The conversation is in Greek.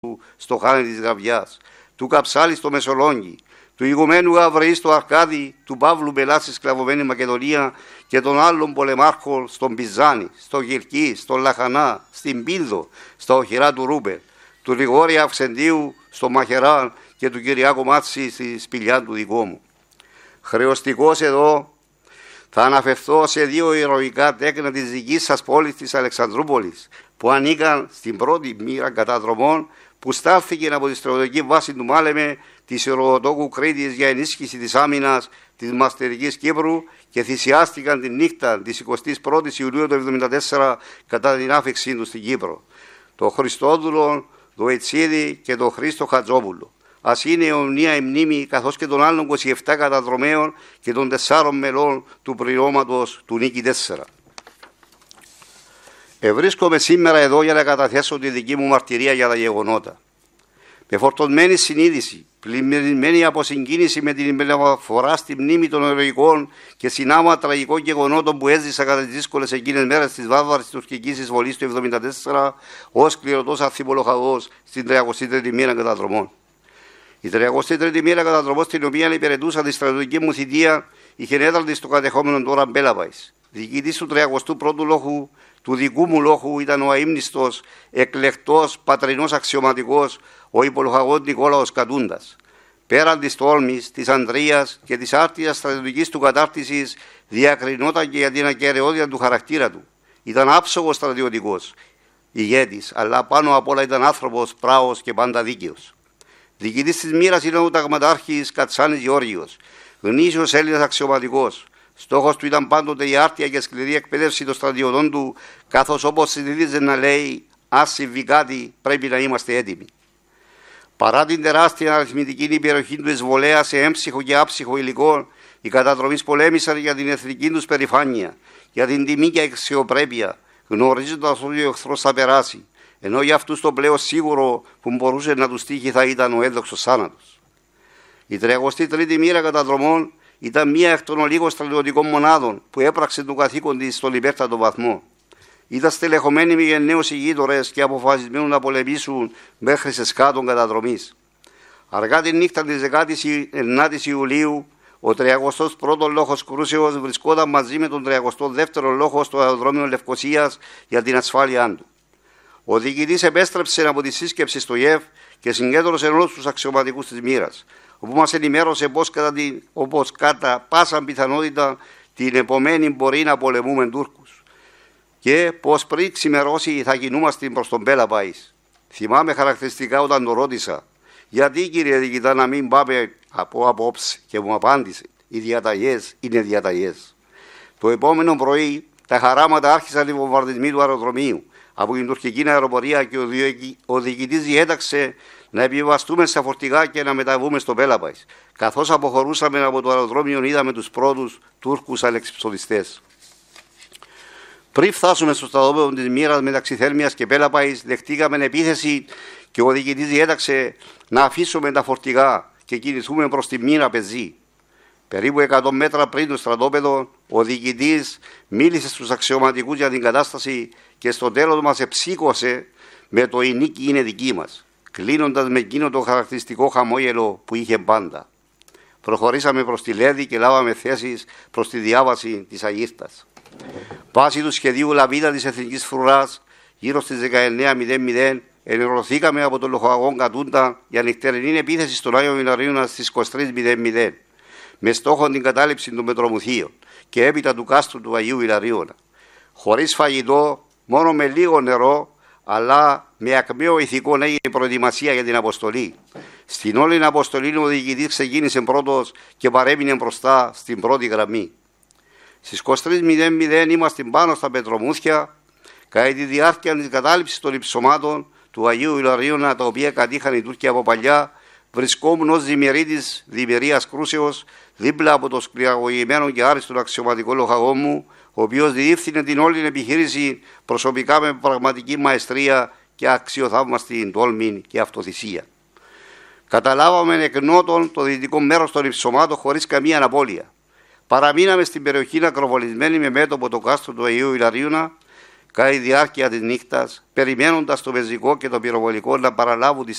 στο χάνι της Γαβιάς, του Καψάλη στο Μεσολόγγι, του ηγουμένου Γαβρεή στο Αρκάδι, του Παύλου Μπελά στη σκλαβωμένη Μακεδονία και των άλλων πολεμάρχων στον Πιζάνι, στο Γυρκή, στον Λαχανά, στην Πίνδο, στα οχυρά του Ρούπερ, του Γρηγόρη Αυξεντίου στο Μαχεράν και του Κυριάκου Μάτση στη σπηλιά του δικό μου. Χρεωστικός εδώ θα αναφερθώ σε δύο ηρωικά τέκνα της δικής σας πόλης της Αλεξανδρούπολης που ανήκαν στην πρώτη μοίρα καταδρομών που στάλθηκε από τη στρατιωτική βάση του Μάλεμε της Ηρωοτόκου Κρήτης για ενίσχυση της άμυνας της Μαστερικής Κύπρου και θυσιάστηκαν τη νύχτα της 21ης Ιουλίου του 1974 κατά την άφηξή του στην Κύπρο. Το Χριστόδουλο, το Ετσίδη και το Χρήστο Χατζόπουλο. Ας είναι αιωνία η μνήμη καθώς και των άλλων 27 καταδρομέων και των 4 μελών του πληρώματος του Νίκη 4. Ευρίσκομαι σήμερα εδώ για να καταθέσω τη δική μου μαρτυρία για τα γεγονότα. Με φορτωμένη συνείδηση, πλημμυρισμένη από συγκίνηση με την μεταφορά στη μνήμη των ηρωικών και συνάμα τραγικών γεγονότων που έζησα κατά τις δύσκολες εκείνες μέρες της βάρβαρης τουρκικής εισβολής του 1974 ως κληρωτός ανθιπολοχαγός στην 33η μοίρα καταδρομών. Η 33η μοίρα καταδρομών, στην οποία υπηρετούσα τη στρατιωτική μου θητεία, είχε έδραντη στο κατεχόμενο τώρα Μπέλαπαϊς. Διοικητής του 31ου λόχου, του δικού μου λόχου, ήταν ο αείμνηστος, εκλεκτός, πατρινός αξιωματικός, ο υπολοχαγός Νικόλαος Κατούντας. Πέραν της τόλμης, της ανδρείας και της άρτιας στρατιωτικής του κατάρτισης, διακρινόταν και για την ακεραιότητα του χαρακτήρα του. Ήταν άψογος στρατιωτικός, ηγέτης, αλλά πάνω απ' όλα ήταν άνθρωπος πράος και πάντα δίκαιος. Διοικητής της μοίρας ήταν ο ταγματάρχης Κατσάνης Γεώργιος, γνήσιος Έλληνας αξιωματικός. Στόχος του ήταν πάντοτε η άρτια και σκληρή εκπαίδευση των στρατιωτών του, καθώς όπως συνηθίζεται να λέει, αν συμβεί κάτι πρέπει να είμαστε έτοιμοι. Παρά την τεράστια αριθμητική υπεροχή του εισβολέα σε έμψυχο και άψυχο υλικό, οι καταδρομείς πολέμησαν για την εθνική τους περηφάνεια, για την τιμή και αξιοπρέπεια, γνωρίζοντας ότι ο εχθρός θα περάσει, ενώ για αυτούς το πλέον σίγουρο που μπορούσε να τους τύχει θα ήταν ο έδοξος θάνατος. Η 33η μοίρα καταδρομών ήταν μία εκ των ολίγων στρατιωτικών μονάδων που έπραξε το καθήκον της στον υπέρτατο βαθμό. Ήταν στελεχωμένοι με γενναίους ηγείτορες και αποφασισμένοι να πολεμήσουν μέχρι σε σκάτων καταδρομής. Αργά τη νύχτα της 19ης Ιουλίου, ο 31ος λόχος κρούσεως βρισκόταν μαζί με τον 32ο λόχο στο αεροδρόμιο Λευκωσίας για την ασφάλειά του. Ο διοικητής επέστρεψε από τη σύσκεψη στο ΙΕΦ και συγκέντρωσε όλους τους αξιωματικούς της μοίρας, όπου μας ενημέρωσε πως κατά πάσα πιθανότητα την επομένη μπορεί να πολεμούμε Τούρκους και πως πριν ξημερώσει θα κινούμαστε προς τον Μπέλαπαϊς. Θυμάμαι χαρακτηριστικά όταν το ρώτησα, γιατί κύριε διοικητά να μην πάμε από απόψε, και μου απάντησε, οι διαταγές είναι διαταγές. Το επόμενο πρωί τα χαράματα άρχισαν οι βομβαρδισμοί του αεροδρομίου από την τουρκική αεροπορία και ο διοικητής διέταξε να επιβαστούμε στα φορτηγά και να μεταβούμε στο Μπέλαπαϊς. Καθώς αποχωρούσαμε από το αεροδρόμιο, είδαμε τους πρώτους Τούρκους αλεξιπτοδιστές. Πριν φτάσουμε στο στρατόπεδο της μοίρας μεταξύ Θέρμιας και Μπέλαπαϊς, δεχτήκαμε επίθεση και ο διοικητής διέταξε να αφήσουμε τα φορτηγά και κινηθούμε προς τη μοίρα πεζή. Περίπου 100 μέτρα πριν το στρατόπεδο, ο διοικητής μίλησε στους αξιωματικούς για την κατάσταση και στο τέλος μας εψήκωσε με το «η νίκη είναι δική μας», κλείνοντας με εκείνο το χαρακτηριστικό χαμόγελο που είχε πάντα. Προχωρήσαμε προς τη Λέδη και λάβαμε θέσεις προς τη διάβαση της Αγίστας. Βάσει του σχεδίου Λαβίδα της Εθνικής Φρουράς, γύρω στις 19:00, ενημερωθήκαμε από τον λοχαγό Κατούντα για νυχτερινή επίθεση στον Άγιο Ιλαρίωνα στις 23:00, με στόχο την κατάληψη των Μετρομουθείων και έπειτα του κάστρου του Αγίου Ιλαρίωνα. Χωρίς φαγητό, μόνο με λίγο νερό, αλλά με ακμαίο ηθικό έγινε η προετοιμασία για την αποστολή. Στην όλη αποστολή ο διοικητής ξεκίνησε πρώτος και παρέμεινε μπροστά στην πρώτη γραμμή. Στις 23:00 είμαστε πάνω στα Πετρομούθια, κατά τη διάρκεια της κατάληψης των υψωμάτων του Αγίου Ιλαρίωνα, τα οποία κατήχαν οι Τούρκοι από παλιά. Βρισκόμουν ως δημιουργήτης Δημιουργίας Κρούσεως δίπλα από το σκληραγωγημένο και άριστο αξιωματικό λοχαγό μου, ο οποίος διεύθυνε την όλη επιχείρηση προσωπικά με πραγματική μαεστρία και αξιοθαύμαστη τόλμη και αυτοθυσία. Καταλάβαμε εκ νότων το δυτικό μέρος των υψωμάτων χωρίς καμία απώλεια. Παραμείναμε στην περιοχή ακροβολισμένη με μέτωπο το κάστρο του Αγίου Ιλαρίωνα κατά τη διάρκεια της νύχτας, περιμένοντας το πεζικό και το πυροβολικό να παραλάβουν τη